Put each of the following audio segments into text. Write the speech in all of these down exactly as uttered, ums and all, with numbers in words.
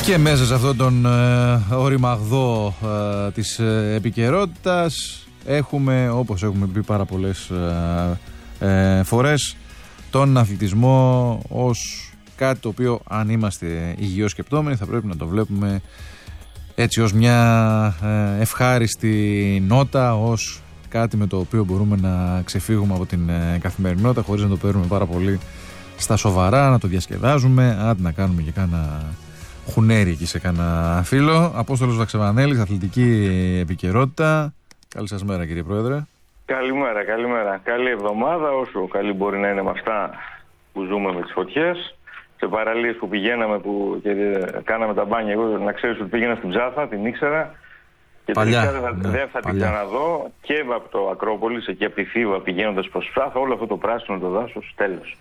Και μέσα σε αυτόν τον ε, οριμαγδό ε, της ε, επικαιρότητας έχουμε, όπως έχουμε πει πάρα πολλές ε, ε, φορές, τον αθλητισμό ως κάτι το οποίο, αν είμαστε υγιώς σκεπτόμενοι, θα πρέπει να το βλέπουμε έτσι ως μια ε, ευχάριστη νότα, ως κάτι με το οποίο μπορούμε να ξεφύγουμε από την ε, καθημερινότητα χωρίς να το παίρνουμε πάρα πολύ στα σοβαρά, να το διασκεδάζουμε, άντε να κάνουμε και κάνα χουνέρι εκεί σε κάνα φίλο. Απόστολος Βαξεβανέλης, αθλητική επικαιρότητα. Καλή σας μέρα, κύριε Πρόεδρε. Καλημέρα, καλημέρα. Καλή εβδομάδα, όσο καλή μπορεί να είναι με αυτά που ζούμε με τις φωτιές. Σε παραλίες που πηγαίναμε που και κάναμε τα μπάνια, εγώ να ξέρεις ότι πήγαινα στην Ψάθα, την ήξερα. Και παλιά, τελικά δεν θα, ναι, δεν θα την ξαναδώ. Και από το Ακρόπολης, εκεί από τη Θήβα πηγαίνοντας προς Ψάθα, όλο αυτό το πράσινο το δάσος, τέλος.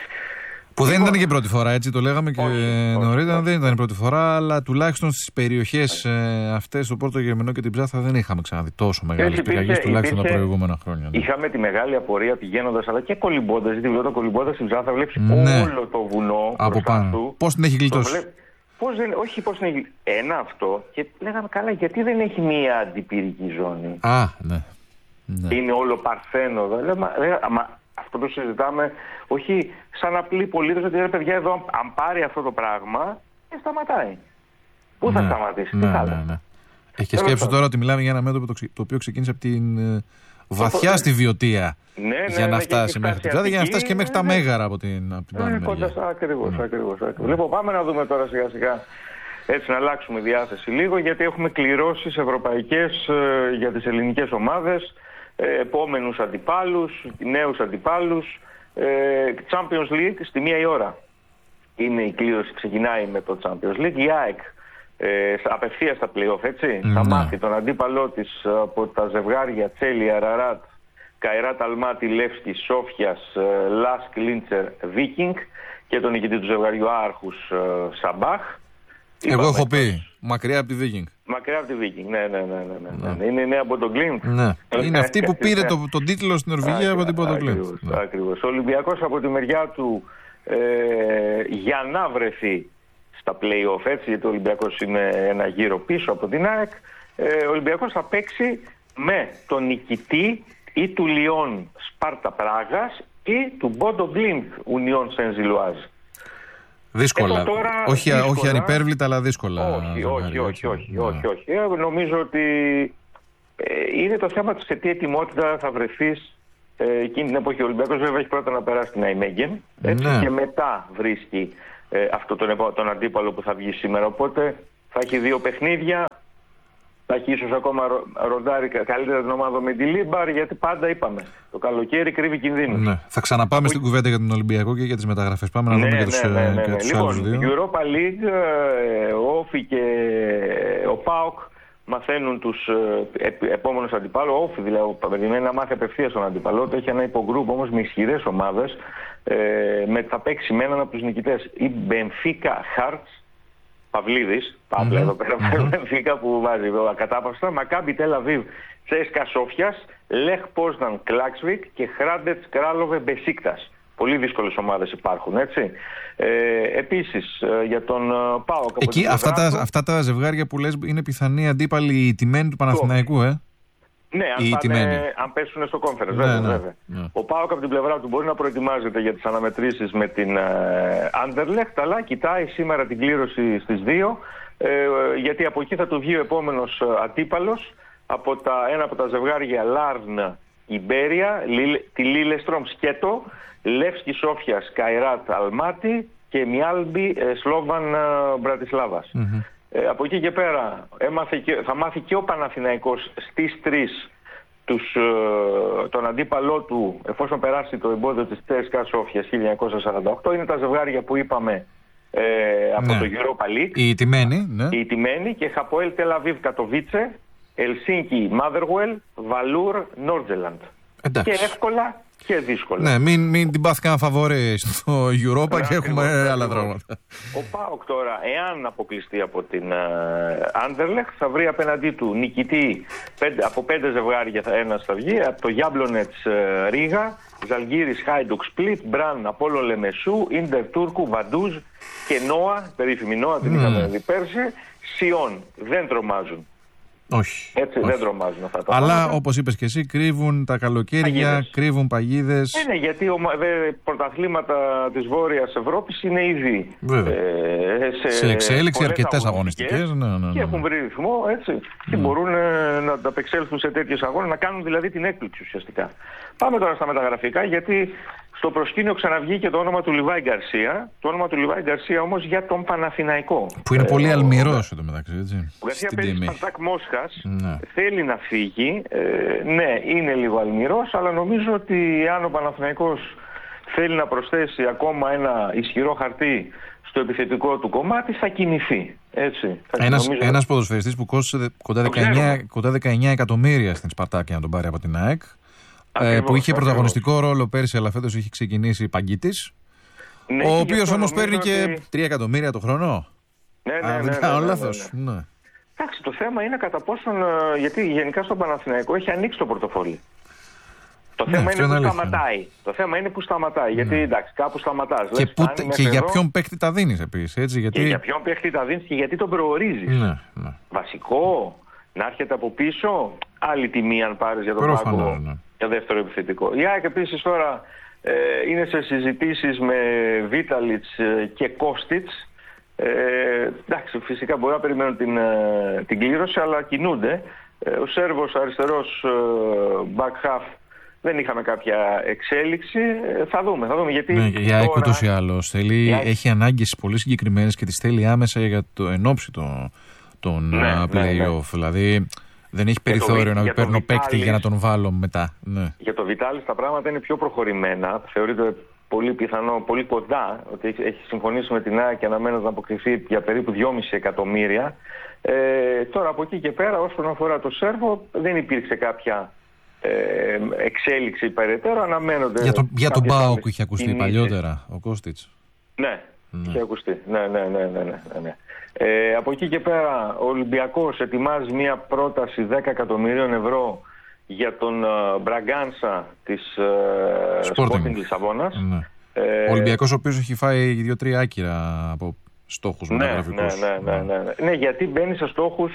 Που δεν ήταν και πρώτη φορά, έτσι το λέγαμε και όχι, νωρίτερα, όχι. δεν ήταν η πρώτη φορά, αλλά τουλάχιστον στις περιοχές ε, αυτές, το Πόρτο Γερμηνό και την Ψάθα, δεν είχαμε ξαναδεί τόσο μεγάλες πυρκαγιές, τουλάχιστον τα προηγούμενα χρόνια. Ναι. Είχαμε τη μεγάλη απορία πηγαίνοντας, αλλά και κολυμπώντας, γιατί βλέπω κολυμπώντας στην Ψάθα, βλέπεις ναι. όλο το βουνό από πάνω. Πώς την έχει γλιτώσει. Πώς δεν, όχι πώς την έχει. Ένα αυτό, και λέγαμε καλά, γιατί δεν έχει μία αντιπυρική ζώνη. Α, ναι. ναι. Είναι όλο παρθένο. Λέμε, μα, αυτό το συζητάμε όχι σαν απλοί πολίτες, ότι ρε παιδιά εδώ αν πάρει αυτό το πράγμα και σταματάει. Πού ναι, θα σταματήσει, ναι, τι θα ναι, ναι, ναι. Έχει σκέψει τώρα ότι μιλάμε για ένα μέτωπο το, το οποίο ξεκίνησε από την ε, βαθιά το... στη Βιωτία ναι, ναι, για να ναι, φτάσει μέχρι την Ψάθα, για να φτάσει και μέχρι ναι, τα Μέγαρα από την, από την ναι, άλλη μεριά. Ακριβώς, ναι. ακριβώς, ακριβώς. Λοιπόν, πάμε να δούμε τώρα σιγά σιγά, έτσι να αλλάξουμε διάθεση λίγο, γιατί έχουμε κληρώσεις ευρωπαϊκές ε, για τις ελληνικές ομάδες, ε, επόμενους αντιπάλους, νέους αντιπάλους. Ε, Champions League στη μία η ώρα είναι η κλήρωση, ξεκινάει με το Champions League. Η ΑΕΚ ε, απευθείας στα play-off, έτσι, mm, θα μάθει τον αντίπαλό της από τα ζευγάρια Τσέλι, Αραράτ, Καϊράτ Αλμάτι, Λεύσκι, Σόφιας, Λάσκ, Λίντσερ, Βίκινγκ και τον νικητή του ζευγαριού Άρχους, Σαμπάχ. Εγώ Είπαμε, έχω πει, μακριά από τη Βίκινγκ. Μακριά από τη Βίκινγκ, ναι, ναι, ναι, ναι, ναι. ναι. Είναι νέα από τον Κλίντ. Ναι. Είναι αυτή που πήρε το, τον τίτλο στην Νορβηγία από την Ποντοκλίντ. Ακριβώς. Ο Ολυμπιακός από τη μεριά του ε, για να βρεθεί στα play-off, έτσι, γιατί ο Ολυμπιακός είναι ένα γύρο πίσω από την ΑΕΚ, ε, ο Ολυμπιακός θα παίξει με τον νικητή ή του Λιόν Σπάρτα Πράγας ή του Μπόντο Γκλίντ Ουνιόν Σεν-Ζιλουάζ. Δύσκολα. Τώρα, όχι, δύσκολα. όχι ανυπέρβλητα, αλλά δύσκολα. Όχι, όχι, όχι, όχι, όχι, όχι. Ε, νομίζω ότι ε, είναι το θέμα του σε τι ετοιμότητα θα βρεθείς ε, εκείνη την εποχή. Ο Ολυμπιακός βέβαια έχει πρώτα να περάσει την Αϊμέγγεν, έτσι, ναι. και μετά βρίσκει ε, αυτό τον, τον αντίπαλο που θα βγει σήμερα. Οπότε θα έχει δύο παιχνίδια. Θα έχει ίσως ακόμα ρω, ροντάρει καλύτερα την ομάδα με τη Λίμπαρ, γιατί πάντα είπαμε, το καλοκαίρι κρύβει κινδύνους. Ναι. Θα ξαναπάμε στην κουβέντα για τον Ολυμπιακό και για τις μεταγραφές. Πάμε να ναι, δούμε ναι, για τους, ναι, ναι, ναι. τους λοιπόν, άλλους δύο. Η Europa League, ο Όφι και ο ΠΑΟΚ μαθαίνουν τους ε, επόμενους αντιπάλους. Ο Όφι δηλαδή περιμένει να μάθει απευθείας τον αντιπαλό. Έχει ένα υπογκρουπ όμως με ισχυρές ομάδες. Ε, με, θα παίξει με έναν από τους νικητές. Η Μπενφίκα Χάρτς Παυλίδης, Παύλα mm-hmm. εδώ πέρα, mm-hmm. Μπενφίκα που βάζει εδώ ακατάπαυστα, Μακάμπι Τελ Αβίβ Τσέσκα Σόφιας, Λεχ Πόσναν Κλάξβικ και Χράντετς Κράλοβε Μπεσίκτας. Πολύ δύσκολες ομάδες υπάρχουν, έτσι. Ε, επίσης, ε, για τον ε, ΠΑΟΚ... Εκεί αυτά τα, αυτά τα ζευγάρια που λες είναι πιθανή αντίπαλοι οι τιμένοι του Παναθηναϊκού, ε. Ναι, αν, πάνε, αν πέσουν στο conference, ναι, βέβαια. Ναι, βέβαια. Ναι. Ο ΠΑΟΚ από την πλευρά του μπορεί να προετοιμάζεται για τις αναμετρήσεις με την Anderlecht, αλλά κοιτάει σήμερα την κλήρωση στις δύο, ε, γιατί από εκεί θα του βγει ο επόμενος αντίπαλος, από τα, ένα από τα ζευγάρια Λάρν Ιμπέρια, τη Λίλεστρομ Σκέτο, Λεύσκι Σόφιας Καϊράτ Αλμάτι και Μιάλμπι Σλόβαν Μπρατισλάβας. Mm-hmm. Ε, από εκεί και πέρα έμαθε και, θα μάθει και ο Παναθηναϊκός στις τρεις τους, ε, τον αντίπαλό του, εφόσον περάσει το εμπόδιο της Τσέσκα Σόφιας χίλια εννιακόσια σαράντα οκτώ. Είναι τα ζευγάρια που είπαμε ε, από ναι. το Europa League. Η τιμένη, ναι. Η τιμένη και Χαποέλ Τελ Αβίβ Κατοβίτσε, Ελσίνκι Μάδερουελ, Βαλούρ Νόρτζελαντ. Και εύκολα και δύσκολα. Ναι, μην, μην την πάθει κανένα φαβορέ στο Europa και έχουμε άλλα δράματα. Ο ΠΑΟΚ τώρα, εάν αποκλειστεί από την Άντερλεχτ, θα βρει απέναντί του νικητή πέντε, από πέντε ζευγάρια ένα θα βγει, από το Γιάμπλονετς Ρίγα, Ζαλγκύρης Χάιντουκ Σπλίτ, Μπραν Απόλλω Λεμεσού, Ίντερ Τούρκου, Βαντούζ και Νόα, περίφημη Νόα, την mm. είχαμε δει πέρσι, Σιόν. Δεν τρομάζουν. Όχι. Έτσι όχι. δεν τρομάζουν αυτά τα Αλλά πράγματα. όπως είπες και εσύ, κρύβουν τα καλοκαίρια, παγίδες. κρύβουν παγίδες. Ε, ναι, γιατί ο, δε, πρωταθλήματα της Βόρειας Ευρώπης είναι ήδη ε, σε, σε εξέλιξη, αρκετές αγωνιστικές. Ναι, ναι, ναι. Και έχουν βρει ρυθμό, έτσι. Mm. Και μπορούν ε, να ανταπεξέλθουν σε τέτοιους αγώνες, να κάνουν δηλαδή την έκπληξη ουσιαστικά. Πάμε τώρα στα μεταγραφικά, γιατί στο προσκήνιο ξαναβγήκε το όνομα του Λιβάη Γκαρσία. Το όνομα του Λιβάη Γκαρσία όμως για τον Παναθηναϊκό. Που είναι ε, πολύ αλμυρός εδώ μεταξύ, έτσι. Ο Γκαρσία παίζει στη Σπαρτάκ Μόσχας, ναι. θέλει να φύγει. Ε, ναι, είναι λίγο αλμυρός, αλλά νομίζω ότι αν ο Παναθηναϊκός θέλει να προσθέσει ακόμα ένα ισχυρό χαρτί στο επιθετικό του κομμάτι, θα κινηθεί. Έτσι. Ένας, νομίζω... ένας ποδοσφαιριστής που κόστησε κοντά δεκαεννιά, κοντά δεκαεννιά εκατομμύρια στην Σπαρτάκ για να τον πάρει από την ΑΕΚ. Ακριβώς, που είχε ακριβώς. πρωταγωνιστικό ρόλο πέρσι, αλλά φέτος είχε ξεκινήσει Παγκίτης. Ναι, ο οποίος όμως παίρνει ότι... και τρία εκατομμύρια το χρόνο. Ναι, ναι, Αν ναι, δεν ναι, κάνω ναι, ναι, λάθος. ναι, ναι. Ναι. Εντάξει, το θέμα είναι κατά πόσον. Γιατί γενικά στον Παναθηναϊκό έχει ανοίξει το πορτοφόλι. Το ναι, θέμα είναι που αλήθεια, σταματάει. Ναι. Το θέμα είναι που σταματάει. Γιατί ναι. εντάξει, κάπου σταματάς. Και, Λες, που, και για ποιον παίκτη τα δίνεις επίσης. Έτσι, γιατί... Και για ποιον παίκτη τα δίνεις και γιατί τον προορίζεις. Ναι, ναι. Βασικό, να έρχεται από πίσω, άλλη τιμή αν πάρεις για τον πάγκο. Ναι. Για δεύτερο επιθετικό. Η ΑΕΚ επίσης τώρα ε, είναι σε συζητήσεις με Βίταλιτς και Κώστιτς. Ε, εντάξει, φυσικά μπορεί να περιμένουν την, ε, την κλήρωση, αλλά κινούνται. Ε, ο Σέρβος αριστερός ε, back half δεν είχαμε κάποια εξέλιξη. Ε, θα δούμε, θα δούμε. Γιατί ναι, για ΑΕΚ ούτως ή άλλως θέλει, για... έχει ανάγκες πολύ συγκεκριμένες και τις θέλει άμεσα για το ενόψει των το, ναι, play-off. Ναι, ναι. Δηλαδή δεν έχει περιθώριο το, να παίρνω παίκτη για να τον βάλω μετά. Ναι. Για το Βιτάλης τα πράγματα είναι πιο προχωρημένα. Θεωρείται πολύ πιθανό, πολύ κοντά, ότι έχει συμφωνήσει με την ΑΕΚ και αναμένεται να αποκριθεί για περίπου δυόμισι εκατομμύρια. Ε, τώρα από εκεί και πέρα, όσον αφορά το Σέρβο, δεν υπήρξε κάποια ε, εξέλιξη περαιτέρω. Αναμένονται. Για, το, για τον ΠΑΟΚ που είχε ακουστεί κινήσεις. Παλιότερα, ο Κώστιτς. Ναι, ναι, είχε ακουστεί. Ναι, ναι, ναι, ναι, ναι, ναι. Ε, από εκεί και πέρα ο Ολυμπιακός ετοιμάζει μια πρόταση δέκα εκατομμυρίων ευρώ για τον uh, Μπραγκάνσα της uh, Sporting Λισαβόνας. Ναι. Ε, ο Ολυμπιακός ο οποίος έχει φάει δύο τρία άκυρα από στόχους ναι, μεταγραφικούς. Ναι, ναι, ναι, ναι, ναι. ναι, γιατί μπαίνει σε στόχους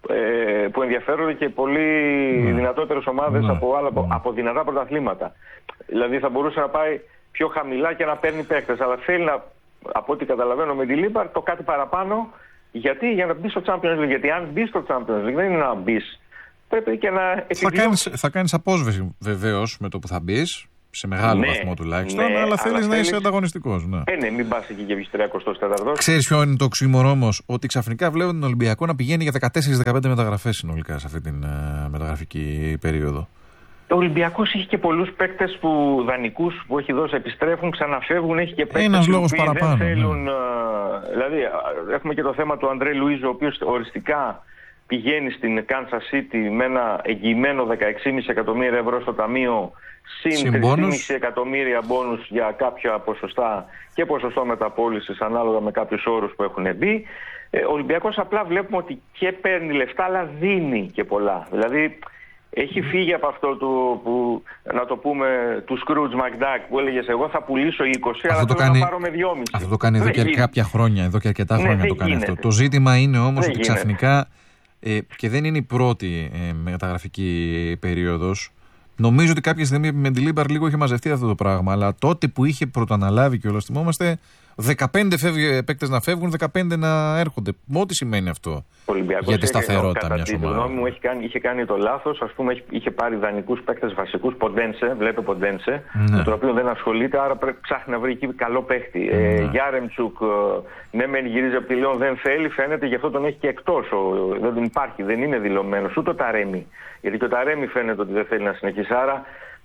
ε, που ενδιαφέρονται και πολύ ναι. δυνατότερες ομάδες ναι. από, άλλα, ναι. από δυνατά πρωταθλήματα. Δηλαδή θα μπορούσε να πάει πιο χαμηλά και να παίρνει παίκτες, αλλά θέλει να, από ό,τι καταλαβαίνω με τη Λίμπαρ, το κάτι παραπάνω. Γιατί? Για να μπει στο Champions League. Γιατί αν μπει στο Champions League δεν είναι να μπει. Πρέπει και να θα κάνεις, θα κάνεις απόσβεση βεβαίως με το που θα μπει, σε μεγάλο ναι, βαθμό τουλάχιστον, ναι, αλλά θέλεις να είσαι ανταγωνιστικός. Ναι, ε, ναι, μην πας εκεί και βγεις τριακοστός τέταρτος. Ξέρεις ποιο είναι το οξύμορο όμως? Ότι ξαφνικά βλέπω τον Ολυμπιακό να πηγαίνει για δεκατέσσερις δεκαπέντε μεταγραφές συνολικά σε αυτή την uh, μεταγραφική περίοδο. Ο Ολυμπιακός έχει και πολλούς παίκτες που δανεικούς που έχει δώσει, επιστρέφουν, ξαναφεύγουν, έχει και παίκτες Ένας που λόγος παραπάνω, δεν θέλουν. Ναι. Uh, δηλαδή, έχουμε και το θέμα του Αντρέ Λουίζο, ο οποίος οριστικά πηγαίνει στην Kansas City με ένα εγγυημένο δεκαέξι κόμμα πέντε εκατομμύρια ευρώ στο ταμείο, συν τρία κόμμα πέντε εκατομμύρια μπόνους για κάποια ποσοστά και ποσοστό μεταπώλησης ανάλογα με κάποιους όρους που έχουν μπει. Ε, ο Ολυμπιακός απλά βλέπουμε ότι και παίρνει λεφτά, αλλά δίνει και πολλά. Δηλαδή, έχει φύγει από αυτό του, που, να το πούμε, του Scrooge McDuck που έλεγες εγώ θα πουλήσω είκοσι, αυτό αλλά θέλω κάνει, να πάρω με δυόμισι. Αυτό το κάνει εδώ και κάποια χρόνια, εδώ και αρκετά ναι, χρόνια το κάνει γίνεται. Αυτό. Το ζήτημα είναι όμως δεν ότι γίνεται. Ξαφνικά, ε, και δεν είναι η πρώτη ε, μεταγραφική περίοδος, νομίζω ότι κάποια στιγμή με τη Λίμπαρ λίγο είχε μαζευτεί αυτό το πράγμα, αλλά τότε που είχε πρωτοαναλάβει και όλα θυμόμαστε, δεκαπέντε παίκτες να φεύγουν, δεκαπέντε να έρχονται. Ό,τι σημαίνει αυτό για τη σταθερότητα μιας ομάδας. Κατά τη γνώμη μου είχε κάνει, είχε κάνει το λάθος. Ας πούμε, είχε πάρει δανεικούς παίκτες βασικούς, Ποντένσε, βλέπε Ποντένσε, ναι. με τον οποίο δεν ασχολείται, άρα πρέπει, ψάχνει να βρει εκεί καλό παίκτη. Ναι. Ε, Γιάρεμτσουκ, ναι, μεν γυρίζει από τη Λιόν, δεν θέλει, φαίνεται, γι' αυτό τον έχει και εκτός. Ο, δεν υπάρχει, δεν είναι δηλωμένος. Ούτε ο Ταρέμι. Γιατί και ο Ταρέμι φαίνεται ότι δεν θέλει να συνεχίσει. Άρα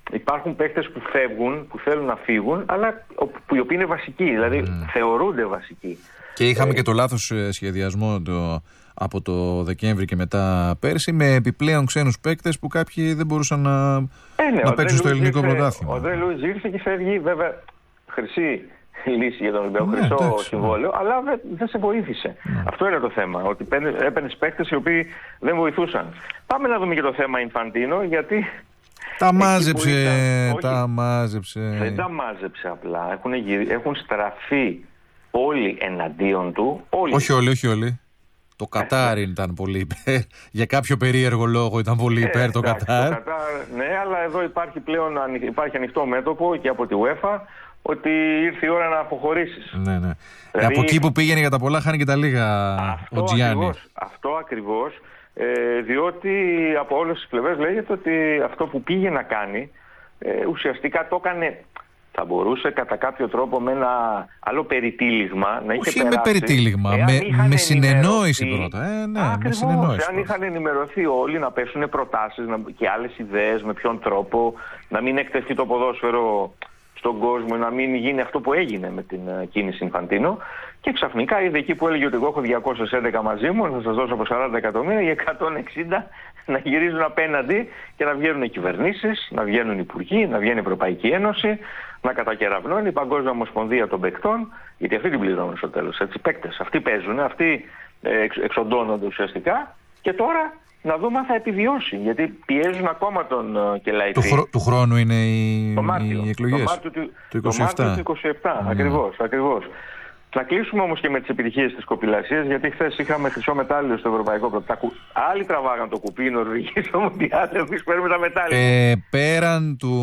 υπάρχουν παίκτες που φεύγουν, που θέλουν να φύγουν, αλλά που οι οποίοι είναι βασικοί, δηλαδή mm. θεωρούνται βασικοί. Και είχαμε ε, και το λάθος σχεδιασμό το, από το Δεκέμβρη και μετά πέρσι, με επιπλέον ξένους παίκτες που κάποιοι δεν μπορούσαν να, ε, ναι, να παίξουν στο ελληνικό πρωτάθλημα. Ο Ανδρέ Λούις ήρθε και φεύγει, βέβαια, χρυσή λύση για τον Ολυμπιακό, ναι, χρυσό εντάξει, συμβόλαιο, ναι. αλλά δεν, δεν σε βοήθησε. Ναι. Αυτό είναι το θέμα, ότι έπαιρνες παίκτες οι οποίοι δεν βοηθούσαν. Πάμε να δούμε και το θέμα Ινφαντίνο, γιατί... Τα μάζεψε, ήταν, τα όχι, μάζεψε. Δεν τα μάζεψε απλά, έχουν, έχουν στραφεί όλοι εναντίον του. Όλοι. Όχι όλοι, όχι όλοι. Το Κατάρ ήταν πολύ υπέρ. Για κάποιο περίεργο λόγο ήταν πολύ υπέρ ε, το εντάξει, Κατάρ. Το Κατάρ. Ναι, αλλά εδώ υπάρχει πλέον υπάρχει ανοιχτό μέτωπο και από τη UEFA ότι ήρθε η ώρα να αποχωρήσεις. Ναι, ναι. Δηλαδή, από εκεί που πήγαινε για τα πολλά χάνει και τα λίγα αυτό ο Τζιάννη. Ακριβώς, αυτό ακριβώς. Ε, διότι από όλες τις πλευρές λέγεται ότι αυτό που πήγε να κάνει ε, ουσιαστικά το έκανε, θα μπορούσε κατά κάποιο τρόπο με ένα άλλο περιτύλιγμα να είχε Όχι περάσει. με περιτύλιγμα, με, με συνεννόηση πρώτα. Ε, ναι, ακριβώς, με συνεννόηση. Αν είχαν ενημερωθεί όλοι να πέσουν προτάσεις να, και άλλες ιδέες, με ποιον τρόπο, να μην εκτεθεί το ποδόσφαιρο στον κόσμο, να μην γίνει αυτό που έγινε με την uh, κίνηση Ινφαντίνο. Και ξαφνικά είδε εκεί που έλεγε ότι εγώ έχω διακόσιες έντεκα μαζί μου, θα σας δώσω από σαράντα εκατομμύρια, οι εκατόν εξήντα να γυρίζουν απέναντι και να βγαίνουν οι κυβερνήσεις, να βγαίνουν οι υπουργοί, να βγαίνει η Ευρωπαϊκή Ένωση, να κατακεραυνώνει η Παγκόσμια Ομοσπονδία των Παικτών, γιατί αυτοί την πληρώνουν στο τέλος. Έτσι, παίκτες, αυτοί παίζουν, αυτοί εξ, εξοντώνονται ουσιαστικά και τώρα να δούμε αν θα επιβιώσει, γιατί πιέζουν ακόμα τον uh, Κελαϊτή. Του, χρό, του χρόνου είναι οι, το Μάρτιο, οι εκλογές. Το Μάρτιο του, το είκοσι επτά. Το Μάρτιο του είκοσι επτά, mm. ακριβώς, ακριβώς. Να κλείσουμε όμως και με τις επιτυχίες της κοπηλασίας, γιατί χθες είχαμε χρυσό μετάλλιο στο Ευρωπαϊκό Πρωτάθλημα. Άλλοι τραβάγαν το κουπί, οι Νορβηγοί στο Μουντιάλ, εμείς παίρνουμε τα μετάλλια. Ε, πέραν του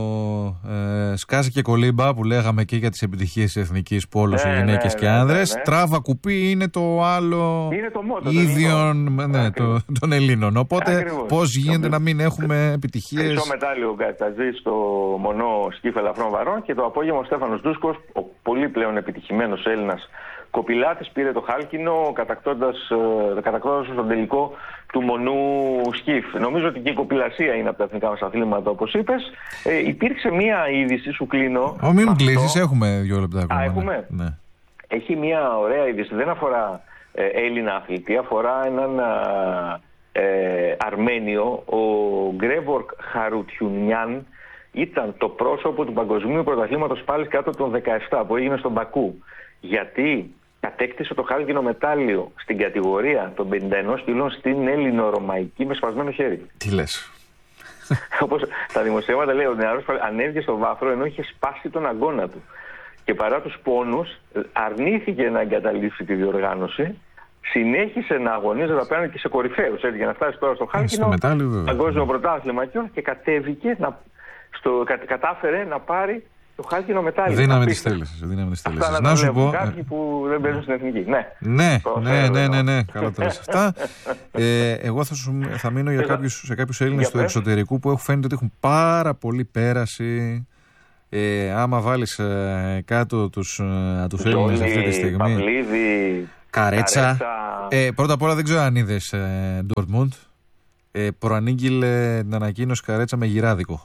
ε, σκάσε και κολύμπα που λέγαμε και για τις επιτυχίες της εθνικής πόλου σε ναι, γυναίκες ναι, και άνδρες, ναι, ναι. τράβα κουπί είναι το άλλο είναι το μότο, ίδιον ναι, το, των Ελλήνων. Οπότε ακριβώς. Πώς γίνεται το... να μην έχουμε επιτυχίες. Χρυσό μετάλλιο Γκατζή στο μονό σκύφ ελαφρών βαρών και το απόγευμα ο Στέφανος Ντούσκος, ο πολύ πλέον επιτυχημένος Έλληνας κοπηλάτης, πήρε το χάλκινο κατακτώντας, κατακτώντας στον τελικό του μονού σκύφ. Νομίζω ότι και η κοπηλασία είναι από τα εθνικά μας αθλήματα, όπως είπες. Ε, υπήρξε μία είδηση, σου κλείνω. Ω, μην κλείσεις, έχουμε δύο λεπτά ακόμα. Α, έχουμε. Ναι. Έχει μία ωραία είδηση, δεν αφορά ε, Έλληνα αθλητή, αφορά έναν ε, Αρμένιο, ο Γκρέβορκ Χαρουτιουνιάν. Ήταν το πρόσωπο του παγκοσμίου πρωταθλήματος πάλι κάτω των δεκαεπτά που έγινε στον Μπακού. Γιατί κατέκτησε το χάλκινο μετάλλιο στην κατηγορία των πενήντα ένα κιλών στην Έλληνο-Ρωμαϊκή με σπασμένο χέρι. Τι λες. Όπως τα δημοσιεύματα λέει, ο νεαρός ανέβηκε στο βάθρο ενώ είχε σπάσει τον αγκώνα του. Και παρά τους πόνους αρνήθηκε να εγκαταλείψει τη διοργάνωση. Συνέχισε να αγωνίζεται απέναντι και σε κορυφαίους, έτσι, για να φτάσει τώρα στο χάλκινο παγκόσμιο πρωτάθλημα και κατέβηκε να... Στο, κα, κατάφερε να πάρει το χάλκινο μετάλλιο. Δύναμη της θέλησης. Αυτά να σου πω. Κάποιοι που δεν παίζουν στην εθνική. Ναι, ναι, ναι, ναι, ναι, ναι. Καλά τα λες αυτά. ε, εγώ θα, σου, θα μείνω για κάποιους, σε κάποιους Έλληνες του εξωτερικού που φαίνεται ότι έχουν πάρα πολύ πέραση. Ε, άμα βάλεις ε, κάτω τους, ε, τους Έλληνες αυτή τη στιγμή. Παυλίδη, Καρέτσα. Καρέτσα. Ε, πρώτα απ' όλα δεν ξέρω αν είδες ε, Dortmund. Ε, προανήγγειλε την ανακοίνωση Καρέτσα με γυράδικο.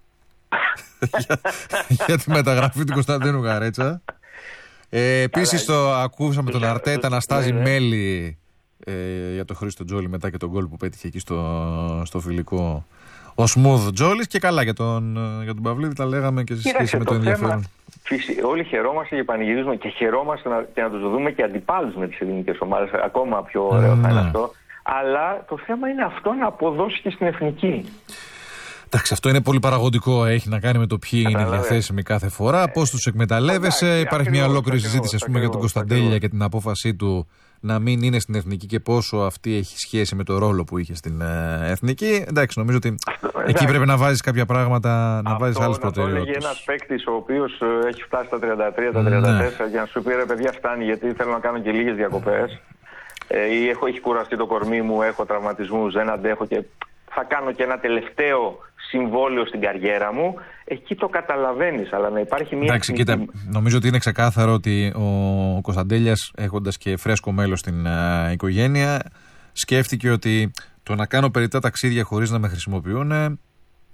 για, για τη μεταγραφή του Κωνσταντίνου Καρέτσα. Ε, επίσης το ακούσαμε τον Αρτέτα να στάζει μέλη ε, για τον Χρήστο Τζόλι μετά και τον γκολ που πέτυχε εκεί στο, στο φιλικό ο Smooth Τζόλις. Και καλά για τον, για τον Παυλίδη τα λέγαμε και σε σχέση με το, το ενδιαφέρον. Φυσι, όλοι χαιρόμαστε και πανηγυρίζουμε και χαιρόμαστε να, και να τους δούμε και αντιπάλους με τις ελληνικές ομάδες. Ακόμα πιο ωραίο θα είναι αυτό. Αλλά το θέμα είναι αυτό να αποδώσει και στην εθνική. Εντάξει, αυτό είναι πολύ παραγωγικό. Έχει να κάνει με το ποιοι είναι διαθέσιμοι κάθε φορά, πώς τους εκμεταλλεύεσαι. Εντάξει, υπάρχει ακριβώς, μια ολόκληρη ακριβώς, συζήτηση, ας πούμε, ακριβώς, για τον Κωνσταντέλια ακριβώς. Και την απόφασή του να μην είναι στην εθνική και πόσο αυτή έχει σχέση με το ρόλο που είχε στην ε, εθνική. Εντάξει, νομίζω ότι αυτό, εκεί εντάξει. Πρέπει να βάζεις κάποια πράγματα, να βάζεις άλλες προτεραιότητες. Αυτό έλεγε ένας παίκτης ο οποίος ε, έχει φτάσει στα τριάντα τρία, τα τριάντα τέσσερα, ναι. Για να σου πει ρε παιδιά, φτάνει, γιατί θέλω να κάνω και λίγες διακοπές. Ε, ή έχω, έχει κουραστεί το κορμί μου, έχω τραυματισμούς, δεν αντέχω και θα κάνω και ένα τελευταίο συμβόλαιο στην καριέρα μου. Εκεί το καταλαβαίνεις, αλλά να υπάρχει μια... Εντάξει, κοίτα, νομίζω ότι είναι ξεκάθαρο ότι ο Κωνσταντέλιας, έχοντας και φρέσκο μέλος στην uh, οικογένεια, σκέφτηκε ότι το να κάνω περιττά ταξίδια χωρίς να με χρησιμοποιούν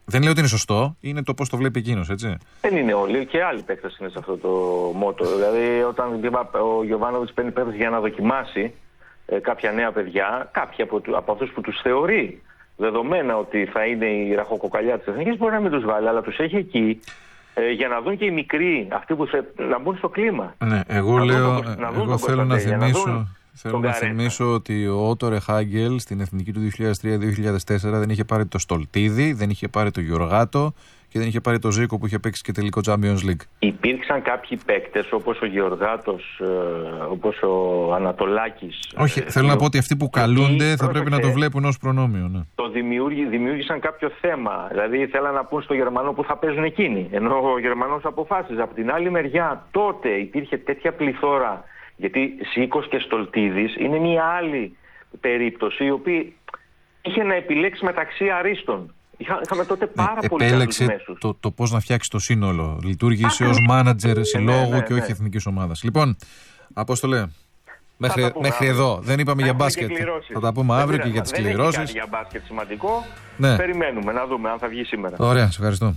Δεν λέω ότι είναι σωστό, είναι το πώς το βλέπει εκείνος, έτσι. Δεν είναι όλοι, και άλλοι παίκτες είναι σε αυτό το μότο. Δηλαδή, όταν ο Γιοβάνοβιτς παίρνει παίκτες για να δοκιμάσει ε, κάποια νέα παιδιά, κάποιοι από, από αυτούς που τους θεωρεί δεδομένα ότι θα είναι η ραχοκοκαλιά της εθνικής, μπορεί να μην τους βάλει, αλλά τους έχει εκεί ε, για να δουν και οι μικροί, αυτοί που θε, να μπουν στο κλίμα. Ναι, εγώ να λέω, το, να εγώ θέλω να θυμίσω. Θέλω να θυμίσω ότι ο Ότορε Χάγκελ στην εθνική του δύο χιλιάδες τρία δύο χιλιάδες τέσσερα δεν είχε πάρει το Στολτίδη, δεν είχε πάρει το Γιωργάτο και δεν είχε πάρει το Ζήκο που είχε παίξει και τελικό Champions League. Υπήρξαν κάποιοι παίκτες όπως ο Γεωργάτος, όπως ο Ανατολάκης. Όχι, ε, θέλω ε, να πω ότι αυτοί που καλούνται θα πρόσεξε, πρέπει να το βλέπουν ως προνόμιο. Ναι. Το δημιούργη, δημιούργησαν κάποιο θέμα. Δηλαδή θέλαν να πούν στο Γερμανό που θα παίζουν εκείνοι. Ενώ ο Γερμανός αποφάσιζε. Από την άλλη μεριά τότε υπήρχε τέτοια πληθώρα. Γιατί Ζήκος και Στολτίδης είναι μια άλλη περίπτωση η οποία είχε να επιλέξει μεταξύ αρίστων. Είχα, είχαμε τότε πάρα ε, πολύ καλούς μέσους. Το, το πώς να φτιάξει το σύνολο. Λειτουργήσε ως μάνατζερ συλλόγου ναι, ναι, και όχι ναι. εθνικής ομάδας. Λοιπόν, Απόστολε, μέχρι, μέχρι εδώ. Δεν είπαμε για μπάσκετ. Θα τα πούμε αύριο και για τις κληρώσεις. Δεν για μπάσκετ σημαντικό. Ναι. Περιμένουμε να δούμε αν θα βγει σήμερα. Ωραία, σε ευχαριστώ.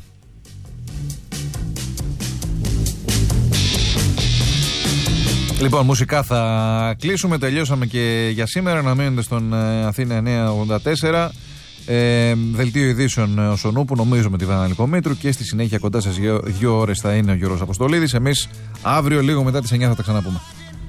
Λοιπόν, μουσικά θα κλείσουμε. Τελειώσαμε και για σήμερα. Να μείνετε στον Αθήνα εννιακόσια ογδόντα τέσσερα. Ε, δελτίο ειδήσεων ο Σονού που νομίζω με τη Βάνα Νικομήτρου. Και στη συνέχεια κοντά σας δύο ώρες θα είναι ο Γιώργος Αποστολίδης. Εμείς αύριο λίγο μετά τις εννιά θα τα ξαναπούμε.